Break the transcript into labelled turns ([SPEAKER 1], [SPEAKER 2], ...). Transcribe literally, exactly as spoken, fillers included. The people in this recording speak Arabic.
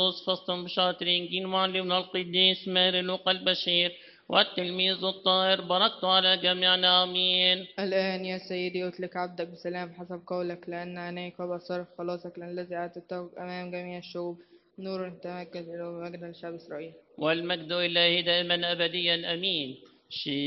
[SPEAKER 1] كيرلس فصل بشاطرين جين معلمنا القديس ماري لوقا البشير والتلميذ الطاهر بركت على جميعنا آمين.
[SPEAKER 2] الآن يا سيدي أتلك عبدك بسلام حسب قولك، لأن عينيك وبصرك خلاصك، لأن الذي أعطيته أمام جميع الشعوب نور تمجد إلى مجد لشعب إسرائيل.
[SPEAKER 1] والمجد إليه دائما أبديا أمين.